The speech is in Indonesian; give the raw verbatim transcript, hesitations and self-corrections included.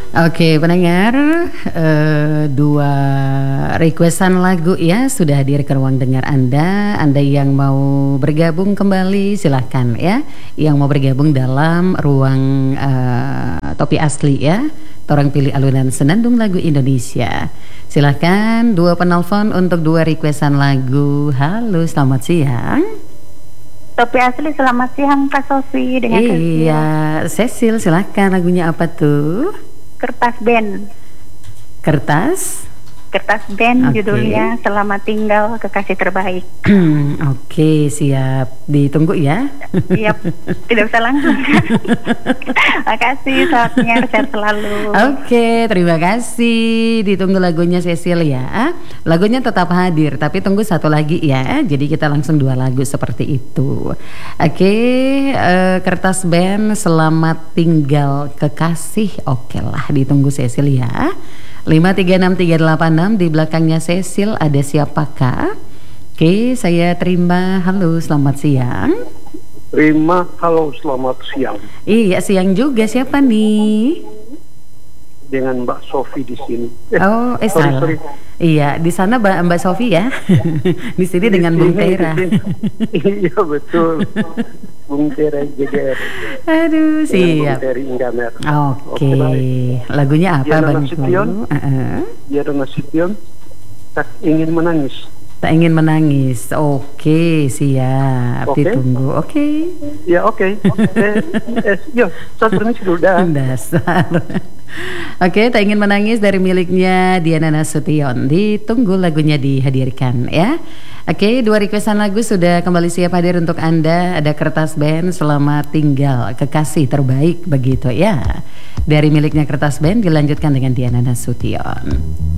Oke, pendengar, eh, dua requestan lagu ya sudah hadir ke ruang dengar Anda. Anda yang mau bergabung kembali silahkan ya. Yang mau bergabung dalam ruang eh, Topi Asli ya. Torang pilih alunan senandung lagu Indonesia. Silahkan dua penelpon untuk dua requestan lagu. Halo, selamat siang. Topi Asli, selamat siang Kak Sofi dengan Iya, Cecil silahkan, lagunya apa tuh? Kertas Band. Kertas? Kertas Band, okay. Judulnya Selamat Tinggal Kekasih Terbaik. Oke, okay, siap. Ditunggu ya. Iya, tidak usah langsung. Makasih, saatnya sehat selalu. Oke, okay, terima kasih. Ditunggu lagunya Cecil ya. Lagunya tetap hadir, tapi tunggu satu lagi ya. Jadi kita langsung dua lagu seperti itu. Oke, okay, uh, Kertas Band, Selamat Tinggal Kekasih. Oke okay lah, ditunggu Cecil ya. lima tiga enam tiga delapan enam, di belakangnya Cecil ada siapakah? Oke, saya terima. Halo, selamat siang. Terima, halo, selamat siang. Iya, siang juga. Siapa nih? Dengan Mbak Sofi di sini. Eh, oh, eh sorry, salah. sorry. Iya, di sana Mbak Mbak Sofi ya. Di sini di dengan sini, Bung Tera. Iya betul. Bung Tera J G R. Aduh, siap. Oke, okay. Lagunya apa Bang Guru? Uh-uh. Ya Nasution, tak ingin menangis. Tak ingin menangis. Oke, okay, siap. Okay. Ditunggu. Oke. Okay. Ya oke. Okay. eh, eh, yo, saya permisi dulu dah. Dasar. Oke, okay, Tak Ingin Menangis dari miliknya Diana Nasution. Ditunggu lagunya dihadirkan ya. Oke, okay, dua requestan lagu sudah kembali siap hadir untuk Anda. Ada Kertas Band, Selamat Tinggal Kekasih Terbaik begitu ya. Dari miliknya Kertas Band dilanjutkan dengan Diana Nasution.